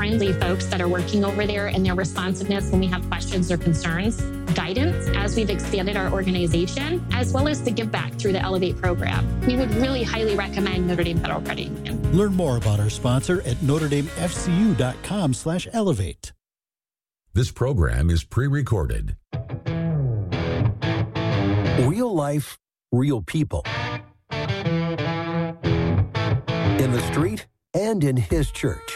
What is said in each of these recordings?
friendly folks that are working over there and their responsiveness when we have questions or concerns, guidance as we've expanded our organization, as well as the give back through the Elevate program. We would really highly recommend Notre Dame Federal Credit Union. Learn more about our sponsor at NotreDameFCU.com/elevate. This program is pre-recorded. Real life, real people. In the street and in his church.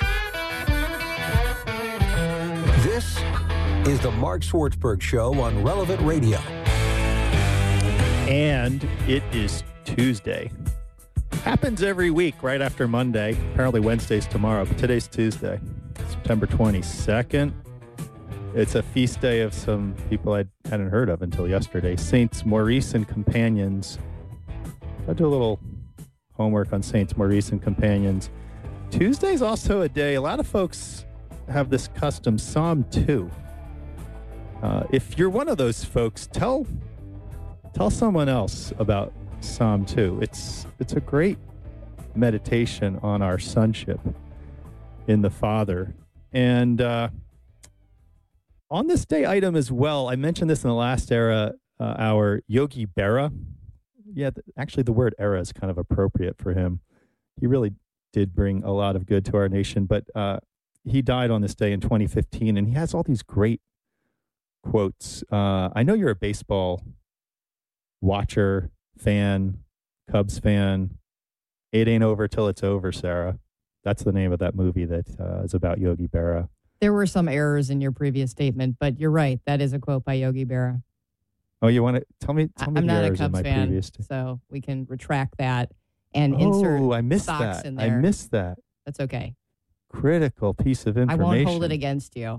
This is the Mark Swartzberg Show on Relevant Radio. And it is Tuesday. Happens every week right after Monday. Apparently Wednesday's tomorrow, but today's Tuesday, September 22nd. It's a feast day of some people I hadn't heard of until yesterday. Saints Maurice and Companions. I'll do a little homework on Saints Maurice and Companions. Tuesday's also a day, a lot of folks have this custom, Psalm 2. If you're one of those folks, tell someone else about Psalm 2. It's a great meditation on our sonship in the Father. And on this day item as well, I mentioned this in the last hour, Yogi Berra. Yeah, actually the word era is kind of appropriate for him. He really did bring a lot of good to our nation, but he died on this day in 2015, and he has all these great quotes. I know you're a baseball watcher, fan, Cubs fan. It ain't over till it's over, Sarah. That's the name of that movie that is about Yogi Berra. There were some errors in your previous statement, but you're right. That is a quote by Yogi Berra. Oh, you want to tell me I'm the not a errors in Cubs my fan, previous so we can retract that and insert I missed socks that. in there. I missed that. That's okay. Critical piece of information. I won't hold it against you.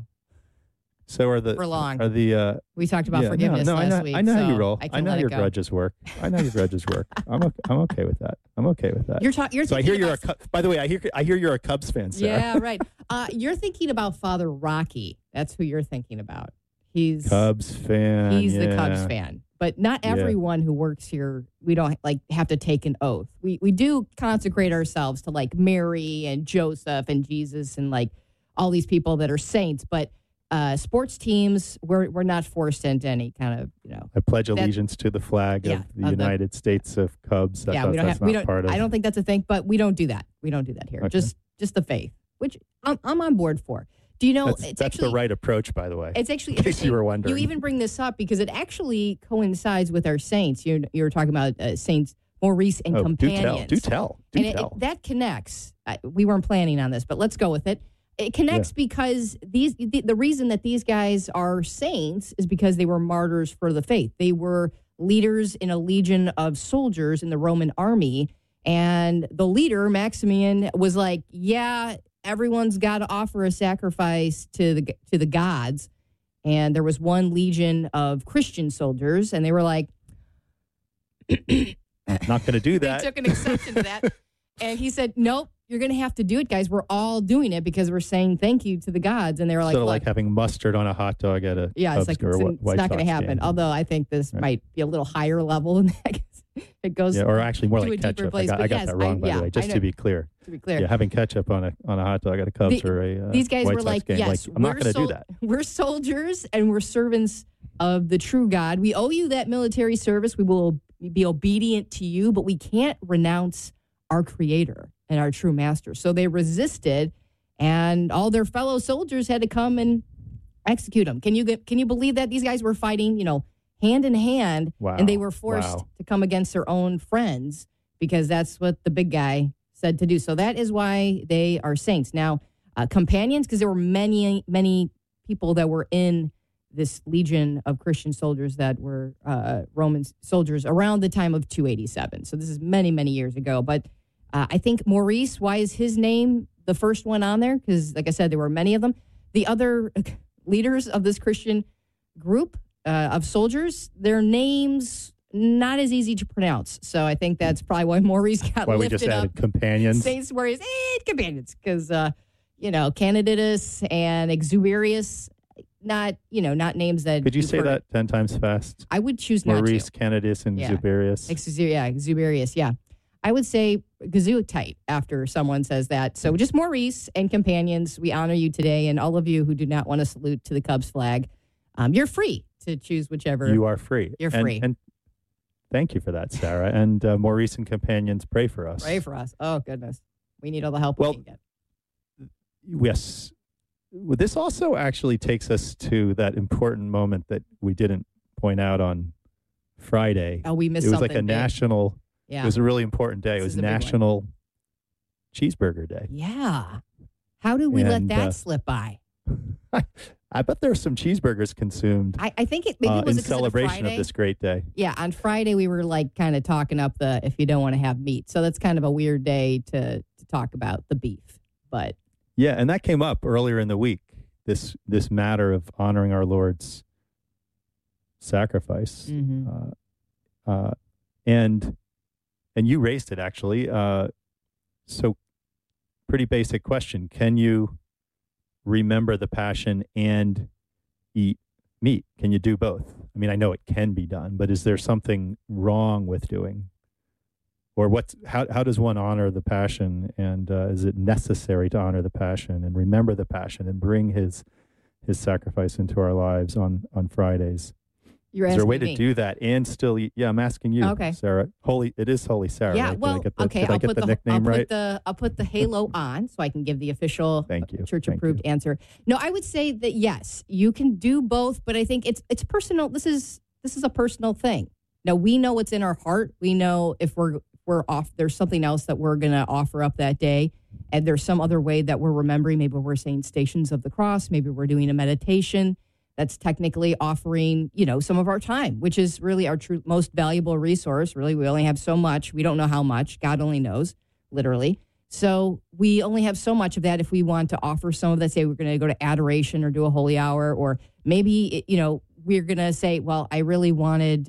So for long. We talked about forgiveness last week. I know how so you roll. I know let your it go. grudges work. I know your grudges work. I'm okay with that. You're I hear you're by the way, I hear you're a Cubs fan, Sarah. Yeah, right. You're thinking about Father Rocky. That's who you're thinking about. He's Cubs fan. He's the Cubs fan. But not everyone who works here, we don't have to take an oath. We do consecrate ourselves to Mary and Joseph and Jesus and all these people that are saints, but sports teams, we're not forced into any kind of, I pledge allegiance to the flag of the United States of Cubs. I don't think that's a thing, but we don't do that. We don't do that here. Okay. Just the faith, which I'm on board for. Do you know? That's the right approach, by the way. It's actually in case you were wondering. You even bring this up because it actually coincides with our saints. You were talking about Saints Maurice and Companions. Do tell. That connects. We weren't planning on this, but let's go with it. It connects because the reason that these guys are saints is because they were martyrs for the faith. They were leaders in a legion of soldiers in the Roman army, and the leader, Maximian, was like, yeah, everyone's got to offer a sacrifice to the gods. And there was one legion of Christian soldiers, and they were like, not going to do that. They took an exception to that. And he said, nope, you're going to have to do it, guys. We're all doing it because we're saying thank you to the gods. And they were like, sort of like having mustard on a hot dog at a Cubs or it's not going to happen. Game. Although I think this might be a little higher level than that. It goes or actually more to like a deeper ketchup. place. I got that wrong, by the way, just to be clear. Yeah, having ketchup on a hot dog at a Cubs or a these guys White were Sox like, game. yes, I'm not going to do that. We're soldiers and we're servants of the true God. We owe you that military service. We will be obedient to you, but we can't renounce our Creator and our true Master. So they resisted, and all their fellow soldiers had to come and execute them. Can you believe that these guys were fighting, hand in hand, and they were forced to come against their own friends because that's what the big guy said to do. So that is why they are saints. Now, companions, because there were many, many people that were in this legion of Christian soldiers that were Roman soldiers around the time of 287. So this is many, many years ago. But I think Maurice, why is his name the first one on there? Because, like I said, there were many of them. The other leaders of this Christian group of soldiers, their names not as easy to pronounce. So I think that's probably why Maurice got why lifted we just added up. companions. Saints, Maurice, companions. Because, Candidatus and Exuberius, not names that... Could you say that 10 times fast? I would choose not to. Maurice, Candidatus, and Exuberius. Exuberius, yeah. I would say gazoo tight after someone says that. So just Maurice and companions, we honor you today. And all of you who do not want to salute to the Cubs flag, you're free to choose whichever. You are free. You're free. And thank you for that, Sarah. And Maurice and companions, pray for us. Pray for us. Oh, goodness. We need all the help we can get. Yes. Well, this also actually takes us to that important moment that we didn't point out on Friday. Oh, we missed something. It was something like a big. national, Yeah. It was a really important day. It was National Cheeseburger Day. Yeah. How did we let that slip by? I bet there were some cheeseburgers consumed. I think it maybe it was in celebration of this great day. Yeah, on Friday we were like kind of talking up the if you don't want to have meat. So that's kind of a weird day to talk about the beef. But yeah, and that came up earlier in the week. This matter of honoring our Lord's sacrifice, mm-hmm. and you raised it actually. So, pretty basic question: can you remember the Passion and eat meat? Can you do both? I mean, I know it can be done, but is there something wrong with doing? Or how does one honor the Passion, and is it necessary to honor the Passion and remember the Passion and bring his sacrifice into our lives on Fridays? You're is there a way me. to do that and still eat? Yeah, I'm asking you, okay. Sarah. It is Holy Sarah. Yeah, right? well, did I get the nickname right? I'll put the halo on so I can give the official Thank you. church-approved answer. No, I would say that yes, you can do both, but I think it's personal. This is a personal thing. Now, we know what's in our heart. We know if we're off, there's something else that we're going to offer up that day. And there's some other way that we're remembering. Maybe we're saying Stations of the Cross. Maybe we're doing a meditation that's technically offering, some of our time, which is really our true most valuable resource. Really, we only have so much. We don't know how much. God only knows, literally. So we only have so much of that if we want to offer some of that. Say we're going to go to adoration or do a holy hour, or maybe, we're going to say, well, I really wanted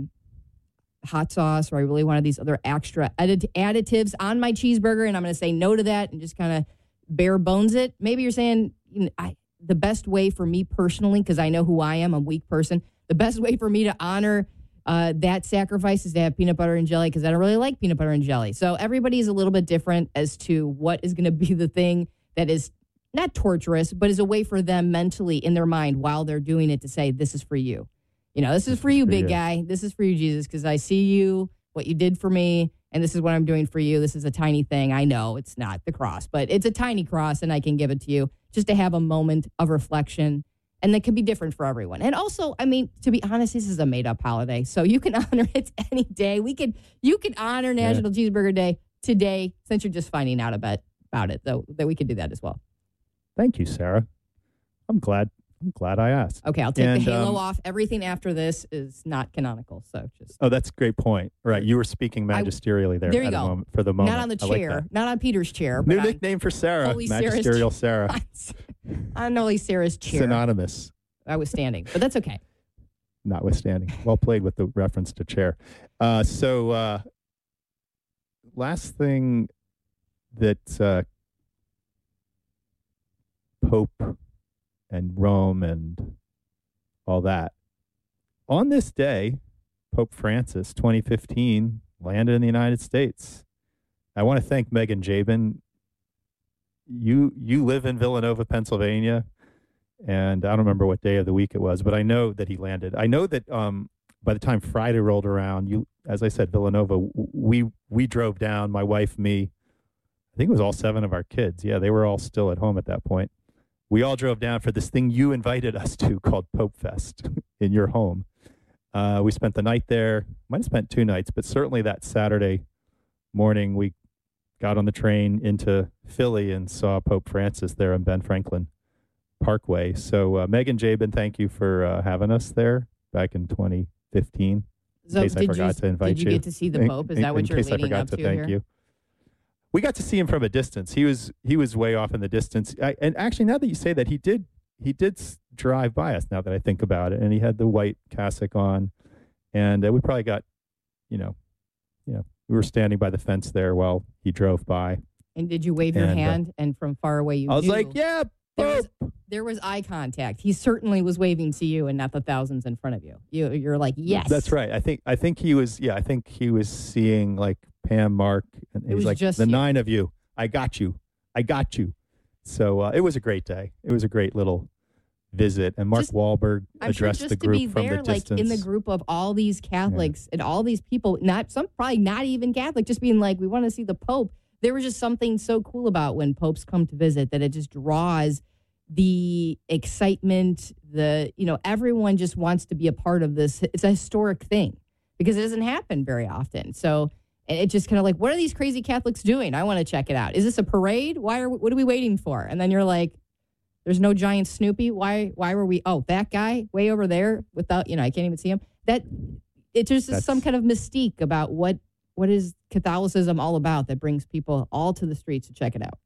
hot sauce, or I really wanted these other extra additives on my cheeseburger, and I'm going to say no to that and just kind of bare bones it. Maybe you're saying, the best way for me personally, because I know who I am, I'm a weak person, the best way for me to honor that sacrifice is to have peanut butter and jelly, because I don't really like peanut butter and jelly. So everybody's a little bit different as to what is going to be the thing that is not torturous, but is a way for them mentally in their mind while they're doing it to say, this is for you. This is for you, big guy. This is for you, Jesus, because I see you, what you did for me, and this is what I'm doing for you. This is a tiny thing. I know it's not the cross, but it's a tiny cross, and I can give it to you just to have a moment of reflection. And that could be different for everyone. And also, to be honest, this is a made-up holiday, so you can honor it any day. You can honor National Cheeseburger Day today, since you're just finding out about it, though, that we could do that as well. Thank you, Sarah. I'm glad I asked. Okay, I'll take the halo off. Everything after this is not canonical, so just... Oh, that's a great point. Right, you were speaking magisterially there. There you go. For the moment. Not on the chair, like not on Peter's chair. But new nickname for Sarah, Holy Magisterial Sarah. On Holy Sarah's chair. Synonymous. I was standing, but that's okay. Notwithstanding. Well played with the reference to chair. So last thing that Pope and Rome and all that. On this day, Pope Francis, 2015, landed in the United States. I want to thank Megan Jabin. You live in Villanova, Pennsylvania, and I don't remember what day of the week it was, but I know that he landed. I know that by the time Friday rolled around, as I said, Villanova, we drove down, my wife, me, I think it was all 7 of our kids. Yeah, they were all still at home at that point. We all drove down for this thing you invited us to called Pope Fest in your home. We spent the night there. Might have spent 2 nights, but certainly that Saturday morning we got on the train into Philly and saw Pope Francis there on Ben Franklin Parkway. So Megan Jabin, thank you for having us there back in 2015. So in case I forgot to invite you. Did you get to see the Pope? Is that what you're leading up to here? Thank you. We got to see him from a distance. He was way off in the distance. And actually, now that you say that, he did drive by us. Now that I think about it, and he had the white cassock on, and we probably got, we were standing by the fence there while he drove by. And did you wave your hand? And from far away, I was like, "Yeah, Pope." There was eye contact. He certainly was waving to you, and not the thousands in front of you. You're like, yes. That's right. I think he was. Yeah, I think he was seeing like Pam, Mark, and he's was like, just the you. 9 of you, I got you. So it was a great day. It was a great little visit. And Mark Wahlberg addressed the group from the distance. Like in the group of all these Catholics and all these people, probably not even Catholic, just being like, we want to see the Pope. There was just something so cool about when popes come to visit that it just draws the excitement. Everyone just wants to be a part of this. It's a historic thing because it doesn't happen very often. So it just kind of like, what are these crazy Catholics doing? I want to check it out. Is this a parade? What are we waiting for? And then you're like, there's no giant Snoopy. Why were we? Oh, that guy way over there without, I can't even see him. It's just some kind of mystique about what is Catholicism all about that brings people all to the streets to check it out.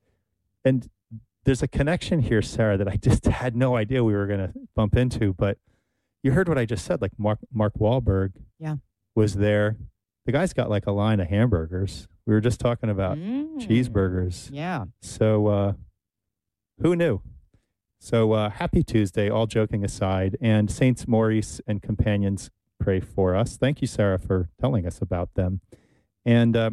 And there's a connection here, Sarah, that I just had no idea we were going to bump into. But you heard what I just said. Like Mark Wahlberg was there. The guy's got like a line of hamburgers. We were just talking about cheeseburgers. Yeah. So who knew? So happy Tuesday, all joking aside. And Saints Maurice and companions pray for us. Thank you, Sarah, for telling us about them. And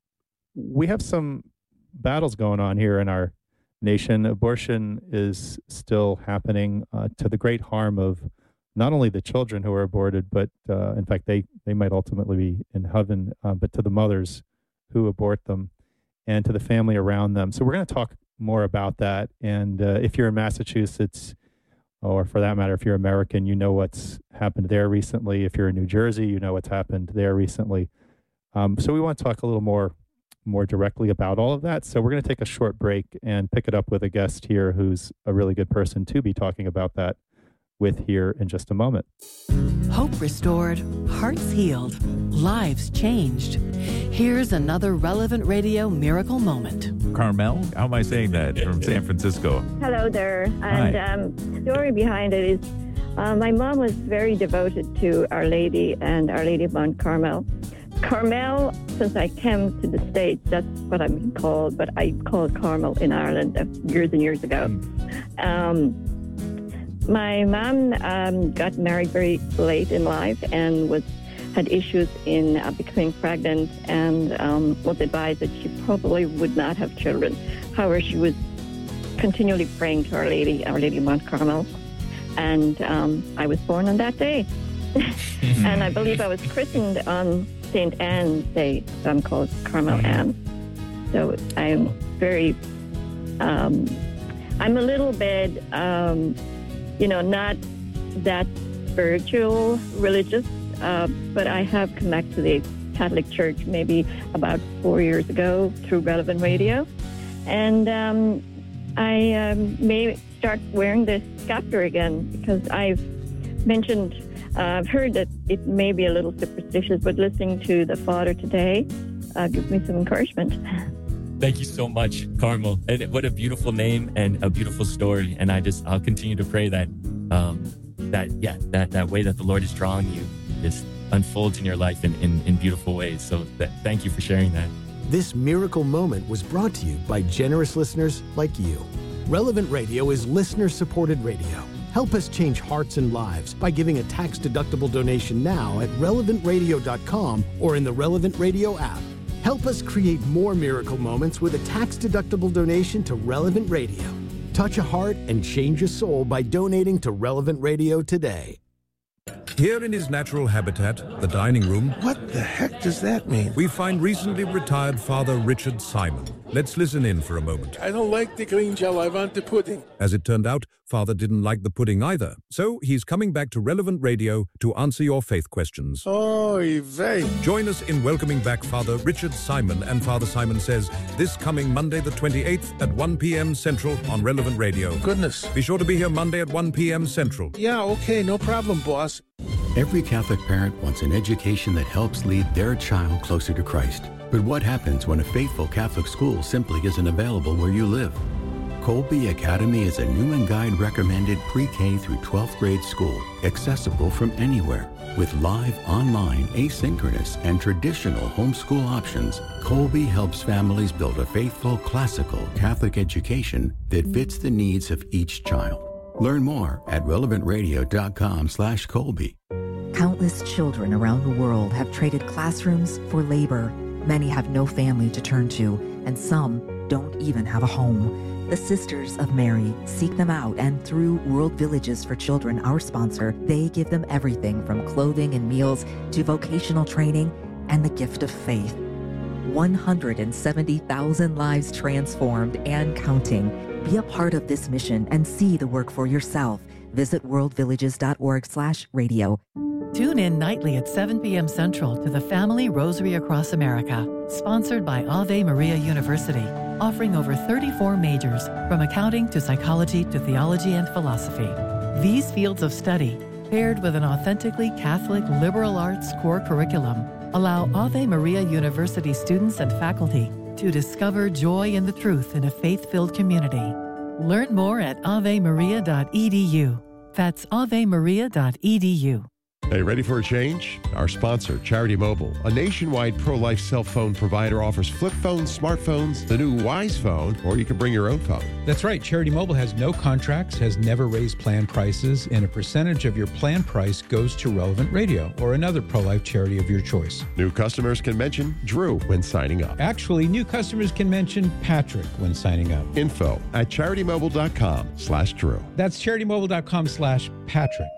we have some battles going on here in our nation. Abortion is still happening to the great harm of not only the children who are aborted, but in fact, they might ultimately be in heaven, but to the mothers who abort them and to the family around them. So we're going to talk more about that. And if you're in Massachusetts, or for that matter, if you're American, you know what's happened there recently. If you're in New Jersey, you know what's happened there recently. So we want to talk a little more directly about all of that. So we're going to take a short break and pick it up with a guest here who's a really good person to be talking about that with here in just a moment. Hope restored, hearts healed, lives changed. Here's another Relevant Radio miracle moment. Carmel, how am I saying that, from San Francisco? Hello there. And the story behind it is my mom was very devoted to Our Lady and Our Lady of Mount Carmel. Carmel, since I came to the States, that's what I'm being called, but I called Carmel in Ireland years and years ago. My mom got married very late in life and had issues in becoming pregnant and was advised that she probably would not have children. However, she was continually praying to Our Lady of Mount Carmel, and I was born on that day. And I believe I was christened on St. Anne's Day, so I'm called Carmel Anne. So I'm very, I'm a little bit, not that spiritual, religious, but I have come back to the Catholic Church maybe about 4 years ago through Relevant Radio. And I may start wearing this scepter again because I've heard that it may be a little superstitious, but listening to the Father today gives me some encouragement. Thank you so much, Carmel. And what a beautiful name and a beautiful story. And I'll continue to pray that that way that the Lord is drawing you just unfolds in your life in beautiful ways. So thank you for sharing that. This miracle moment was brought to you by generous listeners like you. Relevant Radio is listener-supported radio. Help us change hearts and lives by giving a tax-deductible donation now at relevantradio.com or in the Relevant Radio app. Help us create more miracle moments with a tax-deductible donation to Relevant Radio. Touch a heart and change a soul by donating to Relevant Radio today. Here in his natural habitat, the dining room... What the heck does that mean? ...we find recently retired Father Richard Simon. Let's listen in for a moment. I don't like the green gel, I want the pudding. As it turned out, Father didn't like the pudding either. So he's coming back to Relevant Radio to answer your faith questions. Oy vey. Join us in welcoming back Father Richard Simon and Father Simon Says this coming Monday the 28th at 1 p.m. Central on Relevant Radio. Goodness. Be sure to be here Monday at 1 p.m. Central. Yeah, okay, no problem, boss. Every Catholic parent wants an education that helps lead their child closer to Christ. But what happens when a faithful Catholic school simply isn't available where you live? Colby Academy is a Newman Guide recommended pre-K through 12th grade school, accessible from anywhere. With live, online, asynchronous, and traditional homeschool options, Colby helps families build a faithful, classical Catholic education that fits the needs of each child. Learn more at relevantradio.com/Colby. Countless children around the world have traded classrooms for labor. Many have no family to turn to, and some don't even have a home. The Sisters of Mary seek them out, and through World Villages for Children, our sponsor, they give them everything from clothing and meals to vocational training and the gift of faith. 170,000 lives transformed and counting. Be a part of this mission and see the work for yourself. Visit worldvillages.org/radio. Tune in nightly at 7 p.m. Central to the Family Rosary Across America, sponsored by Ave Maria University, offering over 34 majors, from accounting to psychology to theology and philosophy. These fields of study, paired with an authentically Catholic liberal arts core curriculum, allow Ave Maria University students and faculty to discover joy in the truth in a faith-filled community. Learn more at avemaria.edu. That's avemaria.edu. Hey, ready for a change? Our sponsor, Charity Mobile, a nationwide pro-life cell phone provider, offers flip phones, smartphones, the new Wise Phone, or you can bring your own phone. That's right. Charity Mobile has no contracts, has never raised plan prices, and a percentage of your plan price goes to Relevant Radio or another pro-life charity of your choice. New customers can mention Drew when signing up. Actually, new customers can mention Patrick when signing up. Info at CharityMobile.com/Drew. That's CharityMobile.com/Patrick.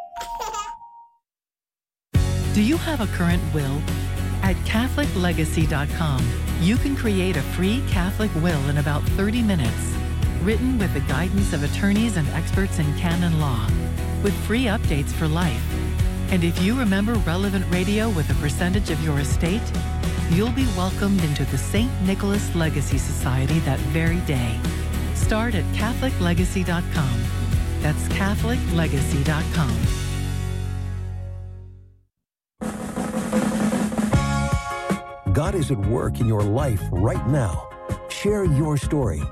Do you have a current will? At CatholicLegacy.com, you can create a free Catholic will in about 30 minutes, written with the guidance of attorneys and experts in canon law, with free updates for life. And if you remember Relevant Radio with a percentage of your estate, you'll be welcomed into the St. Nicholas Legacy Society that very day. Start at CatholicLegacy.com. That's CatholicLegacy.com. God is at work in your life right now. Share your story.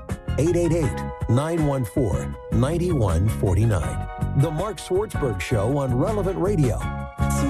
888-914-9149. The Mark Swartzberg Show on Relevant Radio.